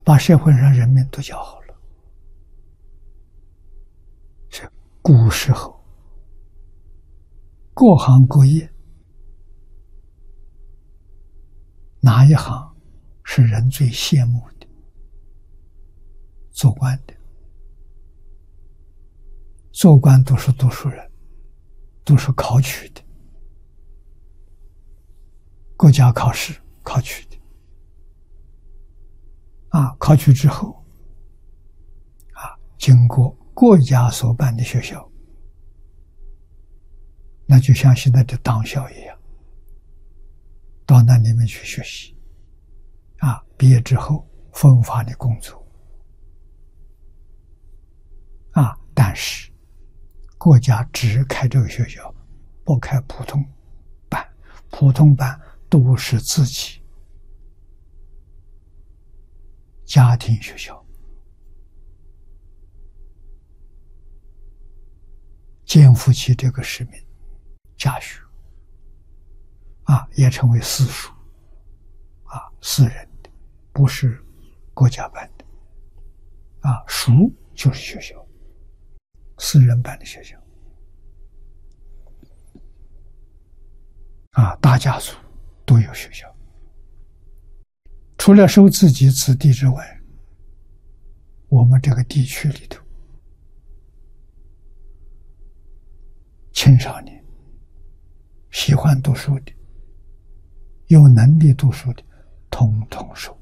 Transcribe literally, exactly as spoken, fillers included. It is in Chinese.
把社会上人民都教好了。是古时候各行各业哪一行是人最羡慕的？做官的。做官都是读书人，都是考取的，国家考试考取的。啊，考取之后，啊，经过国家所办的学校，那就像现在的党校一样，到那里面去学习。啊，毕业之后分发的工作。啊，但是国家只开这个学校，不开普通班，普通班都是自己家庭学校，肩负起这个使命，家学啊，也成为私塾啊，私人的，不是国家办的啊，塾就是学校，私人办的学校啊，大家族都有学校。除了收自己子弟之外，我们这个地区里头，青少年喜欢读书的，有能力读书的，统统收。